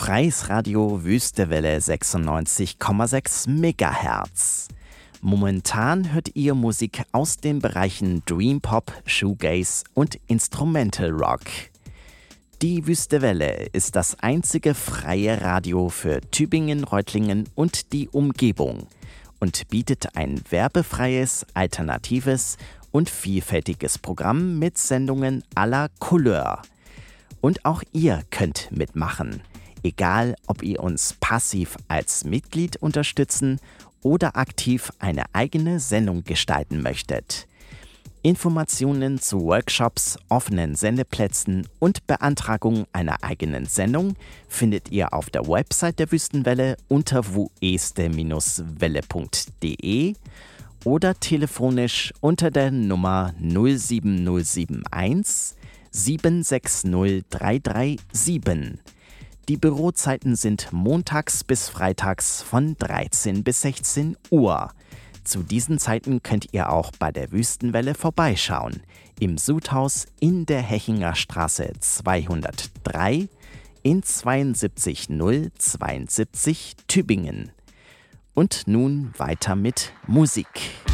Freies Radio Wüstewelle 96,6 Megahertz. Momentan hört ihr Musik aus den Bereichen Dream Pop, Shoegaze und Instrumental Rock. Die Wüstewelle ist das einzige freie Radio für Tübingen, Reutlingen und die Umgebung und bietet ein werbefreies, alternatives und vielfältiges Programm mit Sendungen aller Couleur. Und auch ihr könnt mitmachen, egal ob ihr uns passiv als Mitglied unterstützen oder aktiv eine eigene Sendung gestalten möchtet. Informationen zu Workshops, offenen Sendeplätzen und Beantragung einer eigenen Sendung findet ihr auf der Website der Wüstenwelle unter wueste-welle.de oder telefonisch unter der Nummer 07071 760 337. Die Bürozeiten sind montags bis freitags von 13 bis 16 Uhr. Zu diesen Zeiten könnt ihr auch bei der Wüstenwelle vorbeischauen. Im Sudhaus in der Hechinger Straße 203 in 72072 Tübingen. Und nun weiter mit Musik.